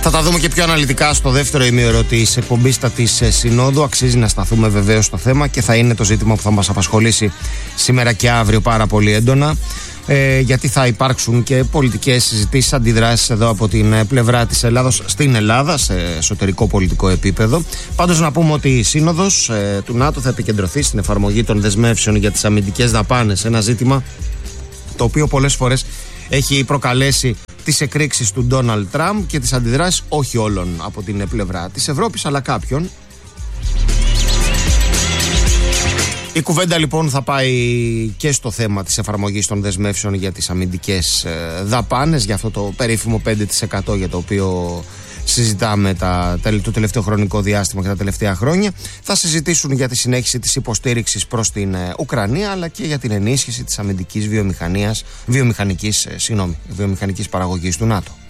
Θα τα δούμε και πιο αναλυτικά στο δεύτερο ημίωρο της εκπομπής της Συνόδου. Αξίζει να σταθούμε βεβαίως στο θέμα και θα είναι το ζήτημα που θα μας απασχολήσει σήμερα και αύριο πάρα πολύ έντονα. Γιατί θα υπάρξουν και πολιτικές συζητήσεις, αντιδράσεις εδώ από την πλευρά της Ελλάδος στην Ελλάδα σε εσωτερικό πολιτικό επίπεδο. Πάντως να πούμε ότι η Σύνοδος του ΝΑΤΟ θα επικεντρωθεί στην εφαρμογή των δεσμεύσεων για τις αμυντικές δαπάνες, ένα ζήτημα το οποίο πολλές φορές έχει προκαλέσει τις εκρήξεις του Ντόναλντ Τραμπ και τις αντιδράσεις όχι όλων από την πλευρά της Ευρώπης αλλά κάποιων. Η κουβέντα λοιπόν θα πάει και στο θέμα της εφαρμογής των δεσμεύσεων για τις αμυντικές δαπάνες, για αυτό το περίφημο 5% για το οποίο συζητάμε το τελευταίο χρονικό διάστημα και τα τελευταία χρόνια. Θα συζητήσουν για τη συνέχιση της υποστήριξης προς την Ουκρανία αλλά και για την ενίσχυση της αμυντικής βιομηχανικής παραγωγής του ΝΑΤΟ.